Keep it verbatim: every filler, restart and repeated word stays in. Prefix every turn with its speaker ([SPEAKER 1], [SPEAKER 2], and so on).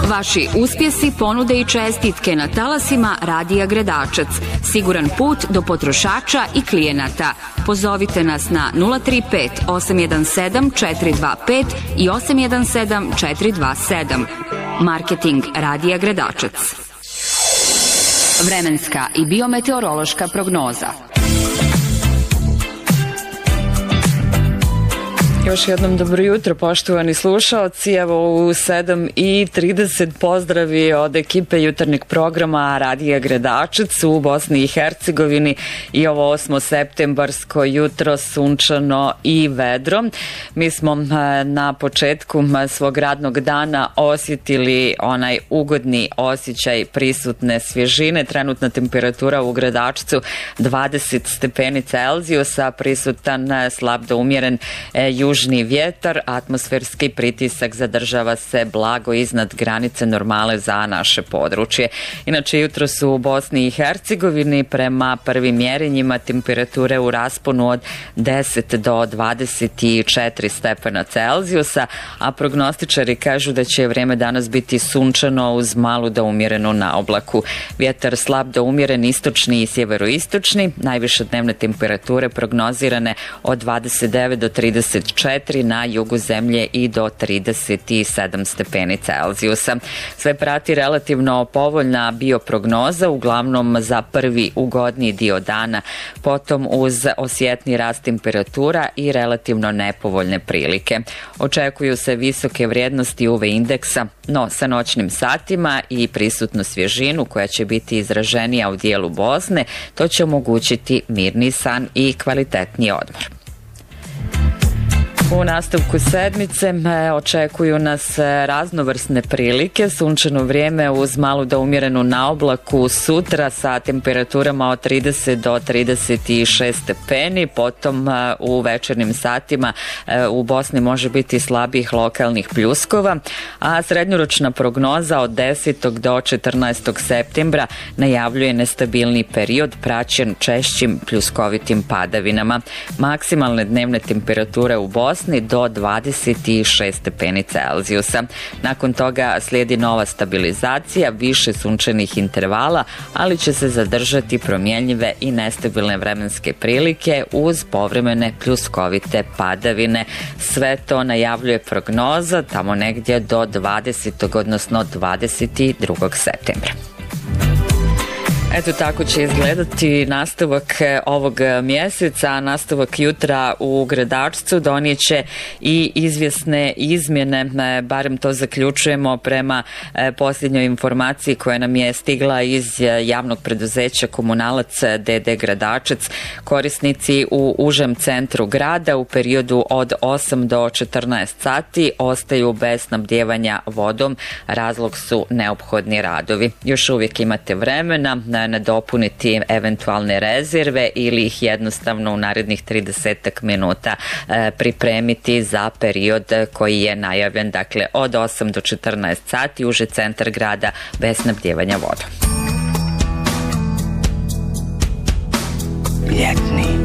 [SPEAKER 1] Vaši uspjesi, ponude i čestitke na talasima Radija Gredačac. Siguran put do potrošača i klijenata. Pozovite nas na nula tri pet osam jedan sedam četiri dva pet i osam jedan sedam četiri dva sedam. Marketing Radija Gredačac. Vremenska i biometeorološka prognoza.
[SPEAKER 2] Još jednom dobro jutro, poštovani slušaoci. Evo u sedam i trideset pozdravi od ekipe jutarnjeg programa Radija Gredačac u Bosni i Hercegovini i ovo osmo septembarsko jutro sunčano i vedro. Mi smo na početku svog radnog dana osjetili onaj ugodni osjećaj prisutne svježine. Trenutna temperatura u Gredačcu dvadeset stepeni Celzijusa, prisutan slab do umjeren južni južni vjetar, atmosferski pritisak zadržava se blago iznad granice normale za naše područje. Inače, jutro su u Bosni i Hercegovini prema prvim mjerenjima temperature u rasponu od deset do dvadeset četiri stepena Celzijusa, a prognostičari kažu da će vrijeme danas biti sunčano uz malu do umjerenu naoblaku. Vjetar slab do umjeren istočni i sjeveroistočni, najviše dnevne temperature prognozirane od dvadeset devet do trideset četiri na jugu zemlje i do trideset sedam stepeni Celzijusa. Sve prati relativno povoljna bioprognoza, uglavnom za prvi ugodniji dio dana, potom uz osjetni rast temperatura i relativno nepovoljne prilike. Očekuju se visoke vrijednosti U V indeksa, no sa noćnim satima i prisutnu svježinu koja će biti izraženija u dijelu Bosne, to će omogućiti mirni san i kvalitetni odmor. U nastavku sedmice očekuju nas raznovrsne prilike, sunčano vrijeme uz malu do umjerenu naoblaku sutra sa temperaturama od trideset do trideset šest stepeni, potom u večernjim satima u Bosni može biti slabih lokalnih pljuskova, a srednjoročna prognoza od desetog do četrnaestog septembra najavljuje nestabilni period praćen češćim pljuskovitim padavinama. Maksimalne dnevne temperature u Bosni do dvadeset šest stepeni Celzijusa. Nakon toga slijedi nova stabilizacija, više sunčanih intervala, ali će se zadržati promjenjive i nestabilne vremenske prilike uz povremene pljuskovite padavine. Sve to najavljuje prognoza tamo negdje do dvadesetog odnosno dvadeset drugog septembra. Eto, tako će izgledati nastavak ovog mjeseca, nastavak jutra u Gredačcu donijeće i izvjesne izmjene, barem to zaključujemo prema posljednjoj informaciji koja nam je stigla iz javnog preduzeća Komunalac D D Gredačac. Korisnici u užem centru grada u periodu od osam do četrnaest sati ostaju bez snabdijevanja vodom, razlog su neophodni radovi. Još uvijek imate vremena nadopuniti eventualne rezerve ili ih jednostavno u narednih trideset minuta e, pripremiti za period koji je najavljen, dakle od osam do četrnaest sati, uži centar grada bez snabdijevanja vodom.
[SPEAKER 3] Ljetni